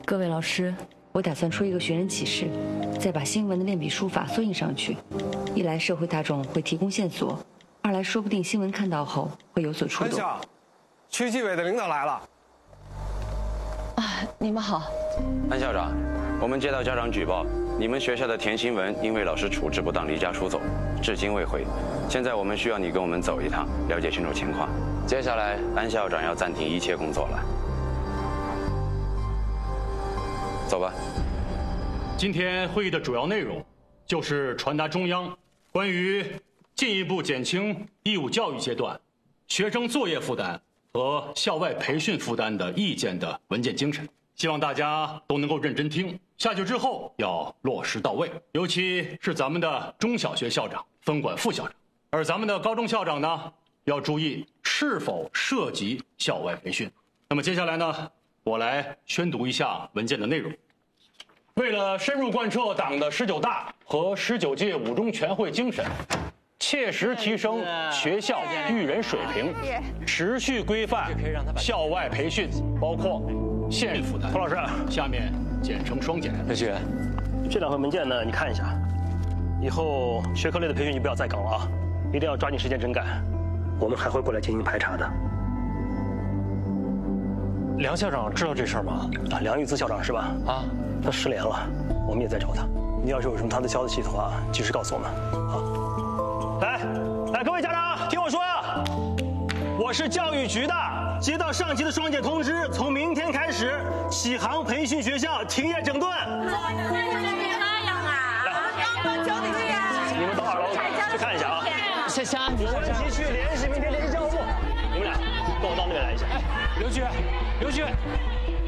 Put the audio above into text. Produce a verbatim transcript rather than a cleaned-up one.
各位老师，我打算出一个寻人启事，再把新闻的练笔书法缩印上去。一来社会大众会提供线索，二来说不定新闻看到后会有所触动。 安校，区纪委的领导来了。 啊，你们好。 安校长，我们接到家长举报，你们学校的田新文因为老师处置不当离家出走，至今未回。现在我们需要你跟我们走一趟，了解清楚情况。接下来，安校长要暂停一切工作了。走吧。 今天会议的主要内容就是传达中央关于进一步减轻义务教育阶段学生作业负担和校外培训负担的意见的文件精神，希望大家都能够认真听下去，之后要落实到位。尤其是咱们的中小学校长分管副校长，而咱们的高中校长呢，要注意是否涉及校外培训。那么接下来呢，我来宣读一下文件的内容。为了深入贯彻党的十九大和十九届五中全会精神，切实提升学校育人水平，持续规范校外培训，包括县负担。涂老师，下面简称双减。 刘旭，这两份文件呢，你看一下。以后学科类的培训你不要再搞了啊，一定要抓紧时间整改。我们还会过来进行排查的。梁校长知道这事儿吗？啊，梁玉姿校长是吧？啊，他失联了，我们也在找他。你要是有什么他的消息的话，及时告诉我们。啊，来来，各位家长听我说，我是教育局的，接到上级的双减通知，从明天开始，启航培训学校停业整顿。 那样啊？刚刚教的是呀。 你们到二楼去看一下啊。 先先安你们继续联系，明天联系教务部。你们俩跟我到那边来一下。 哎，刘局，刘局，